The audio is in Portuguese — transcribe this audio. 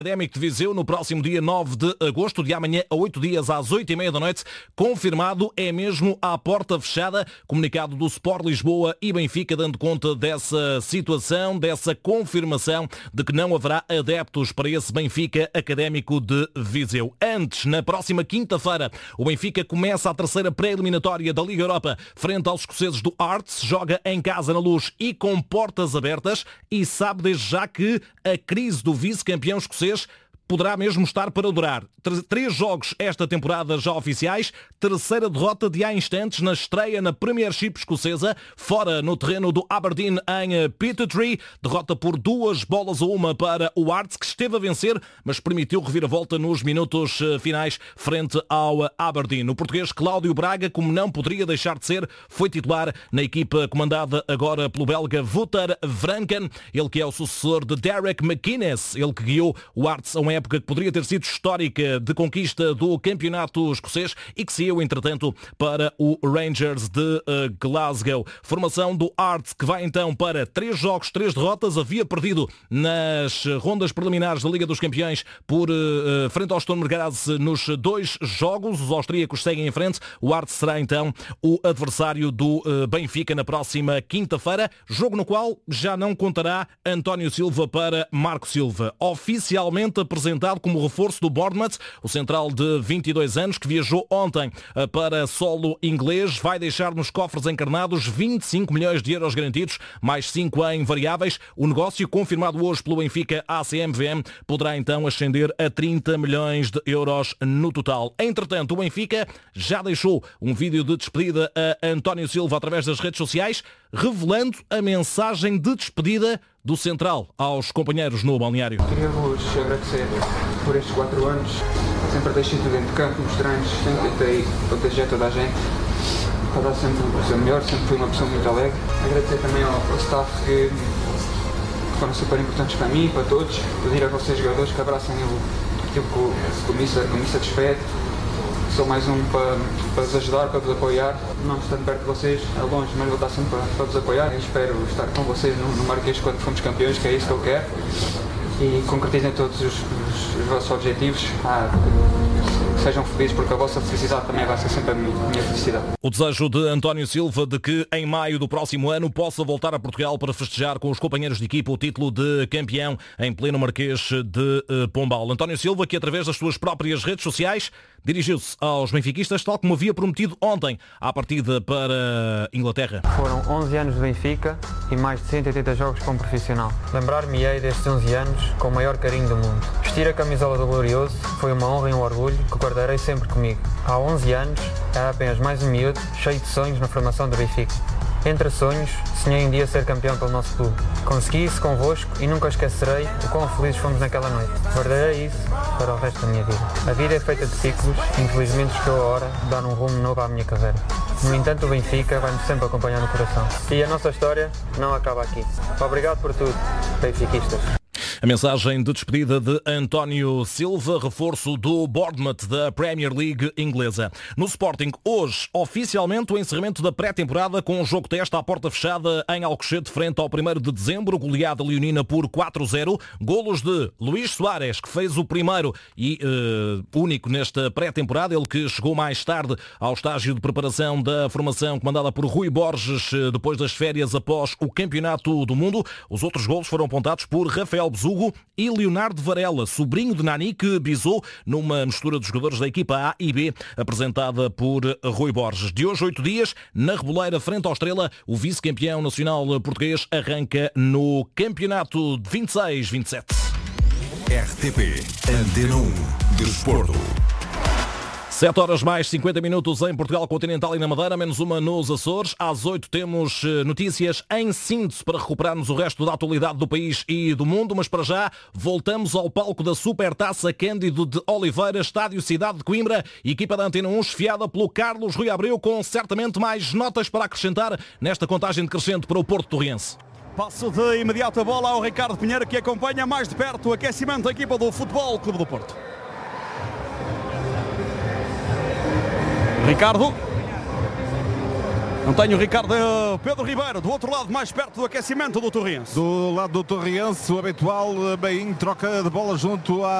Académico de Viseu no próximo dia 9 de agosto, de amanhã a 8 dias às 8h30 da noite, confirmado, é mesmo à porta fechada, comunicado do Sport Lisboa e Benfica dando conta dessa situação, dessa confirmação de que não haverá adeptos para esse Benfica Académico de Viseu. Antes, na próxima quinta-feira, o Benfica começa a terceira pré-eliminatória da Liga Europa frente aos escoceses do Hearts, joga em casa na Luz e com portas abertas e sabe desde já que a crise do vice-campeão escocês poderá mesmo estar para durar. 3 jogos esta temporada já oficiais, terceira derrota de há instantes na estreia na Premiership escocesa, fora no terreno do Aberdeen em Petertree, derrota por 2-1 para o Hearts, que esteve a vencer, mas permitiu reviravolta nos minutos finais frente ao Aberdeen. O português Cláudio Braga, como não poderia deixar de ser, foi titular na equipa comandada agora pelo belga Wouter Vranken, ele que é o sucessor de Derek McInnes, ele que guiou o Hearts a uma época que poderia ter sido histórica de conquista do campeonato escocês e que saiu, entretanto, para o Rangers de Glasgow. Formação do Hearts que vai então para 3 jogos, 3 derrotas. Havia perdido nas rondas preliminares da Liga dos Campeões por frente ao Sturm Graz nos 2 jogos. Os austríacos seguem em frente. O Hearts será então o adversário do Benfica na próxima quinta-feira, jogo no qual já não contará António Silva para Marco Silva. Oficialmente apresentado como reforço do Bournemouth, o central de 22 anos que viajou ontem para solo inglês, vai deixar nos cofres encarnados 25 milhões de euros garantidos, mais 5 em variáveis. O negócio, confirmado hoje pelo Benfica ACMVM, poderá então ascender a 30 milhões de euros no total. Entretanto, o Benfica já deixou um vídeo de despedida a António Silva através das redes sociais, revelando a mensagem de despedida do central aos companheiros no balneário. Queria-vos agradecer por estes 4 anos. Sempre deixei tudo dentro de campo, nos treinos, sempre tentei proteger toda a gente. Para dar sempre o seu melhor, sempre fui uma pessoa muito alegre. Agradecer também ao staff que foram super importantes para mim e para todos. Pedir a vocês jogadores que abracem aquilo que o Mister despede. Sou mais um para vos ajudar, para vos apoiar. Não estando perto de vocês, é longe, mas vou estar sempre para vos apoiar. E espero estar com vocês no Marquês quando formos campeões, que é isso que eu quero. E concretizem todos os vossos objetivos. Sejam felizes, porque a vossa felicidade também vai ser sempre a minha felicidade. O desejo de António Silva de que em maio do próximo ano possa voltar a Portugal para festejar com os companheiros de equipa o título de campeão em pleno Marquês de Pombal. António Silva, que através das suas próprias redes sociais dirigiu-se aos benfiquistas, tal como havia prometido ontem, à partida para Inglaterra. Foram 11 anos de Benfica e mais de 180 jogos como profissional. Lembrar-me-ei destes 11 anos com o maior carinho do mundo. Vestir a camisola do Glorioso foi uma honra e um orgulho que guardarei sempre comigo. Há 11 anos era apenas mais um miúdo, cheio de sonhos na formação do Benfica. Entre sonhos, sonhei um dia ser campeão pelo nosso clube. Consegui isso convosco e nunca esquecerei o quão felizes fomos naquela noite. Guardarei isso para o resto da minha vida. A vida é feita de ciclos e infelizmente chegou a hora de dar um rumo novo à minha carreira. No entanto, o Benfica vai-me sempre acompanhar no coração. E a nossa história não acaba aqui. Obrigado por tudo, benfiquistas. A mensagem de despedida de António Silva, reforço do Bournemouth da Premier League inglesa. No Sporting, hoje, oficialmente o encerramento da pré-temporada com um jogo teste à porta fechada em Alcochete frente ao 1º de dezembro, goleada leonina por 4-0. Golos de Luís Soares, que fez o primeiro e único nesta pré-temporada, ele que chegou mais tarde ao estágio de preparação da formação comandada por Rui Borges depois das férias após o Campeonato do Mundo. Os outros golos foram apontados por Rafael Besugo e Leonardo Varela, sobrinho de Nani, que bisou numa mistura dos jogadores da equipa A e B, apresentada por Rui Borges. De hoje, 8 dias, na Reboleira, frente ao Estrela, o vice-campeão nacional português arranca no Campeonato de 26-27. RTP Antena 1 Desporto. 7 horas mais 50 minutos em Portugal Continental e na Madeira, menos uma nos Açores. Às 8 temos notícias em síntese para recuperarmos o resto da atualidade do país e do mundo, mas para já voltamos ao palco da Supertaça Cândido de Oliveira, Estádio Cidade de Coimbra, equipa da Antena 1 esfiada pelo Carlos Rui Abreu, com certamente mais notas para acrescentar nesta contagem decrescente para o Porto Torriense. Passo de imediata bola ao Ricardo Pinheiro, que acompanha mais de perto o aquecimento da equipa do Futebol Clube do Porto. Ricardo. Não tenho o Ricardo, Pedro Ribeiro, do outro lado, mais perto do aquecimento do Torriense. Do lado do Torriense, o habitual Bainho troca de bola junto à